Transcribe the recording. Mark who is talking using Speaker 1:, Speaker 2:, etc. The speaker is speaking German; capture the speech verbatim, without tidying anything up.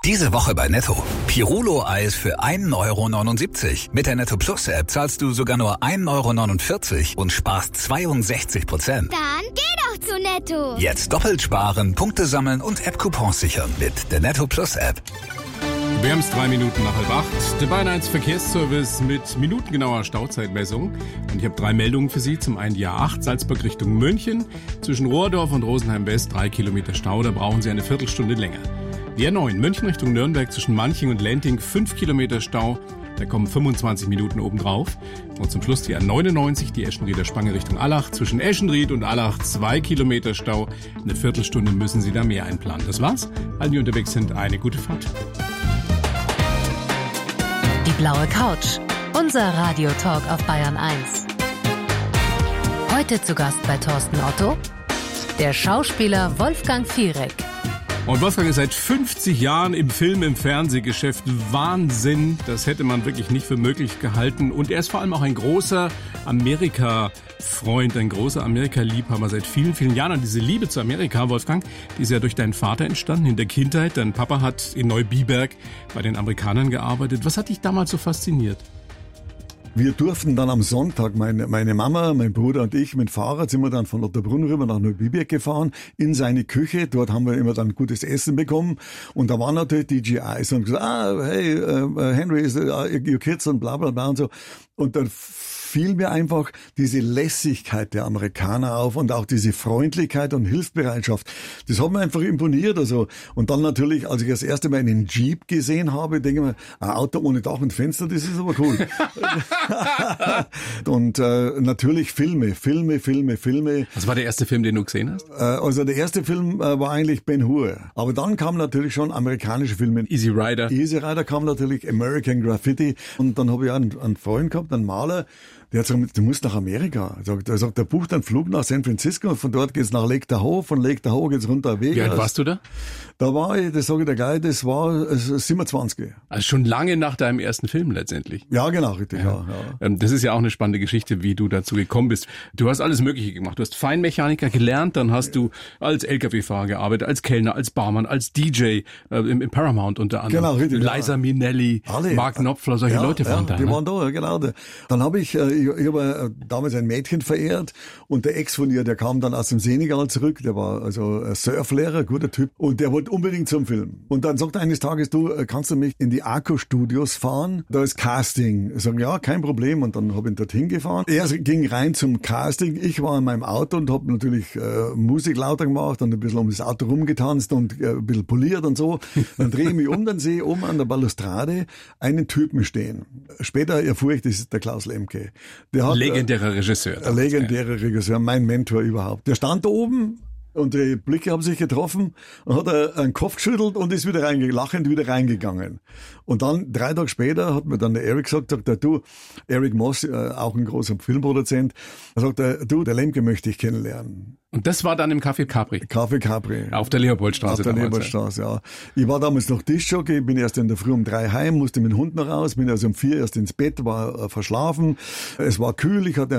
Speaker 1: Diese Woche bei Netto. Pirulo-Eis für ein Euro neunundsiebzig. Mit der Netto Plus App zahlst du sogar nur ein Euro neunundvierzig und sparst zweiundsechzig Prozent.
Speaker 2: Dann geh doch zu Netto.
Speaker 1: Jetzt doppelt sparen, Punkte sammeln und App-Coupons sichern mit der Netto Plus App.
Speaker 3: Wir haben es drei Minuten nach halb acht. Der Bayern eins Verkehrsservice mit minutengenauer Stauzeitmessung. Und ich habe drei Meldungen für Sie. Zum einen die A acht, Salzburg Richtung München. Zwischen Rohrdorf und Rosenheim West drei Kilometer Stau. Da brauchen Sie eine Viertelstunde länger. Die A neun, München Richtung Nürnberg zwischen Manching und Lenting, fünf Kilometer Stau. Da kommen fünfundzwanzig Minuten obendrauf. Und zum Schluss die A neunundneunzig, die Eschenrieder Spange Richtung Allach. Zwischen Eschenried und Allach zwei Kilometer Stau. Eine Viertelstunde müssen Sie da mehr einplanen. Das war's. Allen, die unterwegs sind, eine gute Fahrt.
Speaker 4: Die blaue Couch. Unser Radiotalk auf Bayern eins. Heute zu Gast bei Thorsten Otto, der Schauspieler Wolfgang Fierek.
Speaker 3: Und Wolfgang ist seit fünfzig Jahren im Film-, im Fernsehgeschäft. Wahnsinn, das hätte man wirklich nicht für möglich gehalten. Und er ist vor allem auch ein großer Amerika-Freund, ein großer Amerika-Liebhaber seit vielen, vielen Jahren. Und diese Liebe zu Amerika, Wolfgang, die ist ja durch deinen Vater entstanden in der Kindheit. Dein Papa hat in Neubiberg bei den Amerikanern gearbeitet. Was hat dich damals so fasziniert?
Speaker 5: Wir durften dann am Sonntag, meine, meine Mama, mein Bruder und ich, mit dem Fahrrad sind wir dann von Otterbrunn rüber nach Neubiberg gefahren, in seine Küche. Dort haben wir immer dann gutes Essen bekommen. Und da waren natürlich die G Is und gesagt, ah, hey, uh, Henry, is, uh, your kids und bla bla bla und so. Und dann fiel mir einfach diese Lässigkeit der Amerikaner auf und auch diese Freundlichkeit und Hilfsbereitschaft. Das hat mir einfach imponiert. Also. Und dann natürlich, als ich das erste Mal einen Jeep gesehen habe, denke ich mir, ein Auto ohne Dach und Fenster, das ist aber cool. Und äh, natürlich Filme, Filme, Filme, Filme.
Speaker 3: Was war der erste Film, den du gesehen hast?
Speaker 5: Äh, also der erste Film äh, war eigentlich Ben-Hur. Aber dann kamen natürlich schon amerikanische Filme.
Speaker 3: Easy Rider.
Speaker 5: Easy Rider kam natürlich, American Graffiti. Und dann habe ich auch einen, einen Freund gehabt, einen Maler, der hat gesagt, du musst nach Amerika. Er sagt, er sagt, der bucht einen Flug nach San Francisco und von dort geht's nach Lake Tahoe, von Lake Tahoe geht's runter Vegas.
Speaker 3: Wie alt warst du da?
Speaker 5: Da war ich, das sage ich dir gleich, das war siebenundzwanzig.
Speaker 3: Also schon lange nach deinem ersten Film letztendlich.
Speaker 5: Ja, genau, richtig, ja.
Speaker 3: ja, ja. Das ist ja auch eine spannende Geschichte, wie du dazu gekommen bist. Du hast alles Mögliche gemacht. Du hast Feinmechaniker gelernt, dann hast du als L K W-Fahrer gearbeitet, als Kellner, als Barmann, als D J, äh, im, im Paramount unter anderem.
Speaker 5: Genau, richtig.
Speaker 3: Liza
Speaker 5: ja.
Speaker 3: Minnelli,
Speaker 5: Alle.
Speaker 3: Mark Knopfler, solche
Speaker 5: ja,
Speaker 3: Leute waren
Speaker 5: ja,
Speaker 3: da.
Speaker 5: Die
Speaker 3: ne?
Speaker 5: waren da, genau. Dann habe ich, ich, ich habe damals ein Mädchen verehrt und der Ex von ihr, der kam dann aus dem Senegal zurück, der war also ein Surflehrer, guter Typ und der wollte unbedingt zum Film. Und dann sagt er eines Tages, du, kannst du mich in die Arco Studios fahren? Da ist Casting. Ich sage, ja, kein Problem. Und dann habe ich ihn dorthin gefahren. Er ging rein zum Casting. Ich war in meinem Auto und habe natürlich äh, Musik lauter gemacht und ein bisschen um das Auto rumgetanzt und äh, ein bisschen poliert und so. Dann drehe ich mich um, dann sehe ich oben an der Balustrade einen Typen stehen. Später erfuhr ich, das ist der Klaus Lemke. Der hat,
Speaker 3: legendärer Regisseur.
Speaker 5: Ein legendärer Regisseur, mein Mentor überhaupt. Der stand da oben. Und die Blicke haben sich getroffen und hat er einen Kopf geschüttelt und ist wieder reingegangen, lachend wieder reingegangen. Und dann, drei Tage später, hat mir dann der Eric gesagt, sagt er, du, Eric Moss, äh, auch ein großer Filmproduzent, er sagt, er, du, der Lemke möchte ich kennenlernen.
Speaker 3: Und das war dann im Café Capri?
Speaker 5: Café Capri.
Speaker 3: Auf der Leopoldstraße.
Speaker 5: Auf der Leopoldstraße, ja. Ich war damals noch Diskjockey, bin erst in der Früh um drei heim, musste mit dem Hund noch raus, bin also um vier erst ins Bett, war äh, verschlafen. Es war kühl, ich hatte